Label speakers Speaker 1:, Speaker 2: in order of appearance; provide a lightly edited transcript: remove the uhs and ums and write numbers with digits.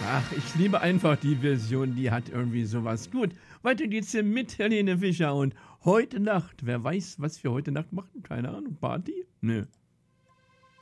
Speaker 1: Ach, ich liebe einfach die Version, die hat irgendwie sowas. Gut, weiter geht's hier mit Helene Fischer und heute Nacht. Wer weiß, was wir heute Nacht machen? Keine Ahnung. Party? Nö.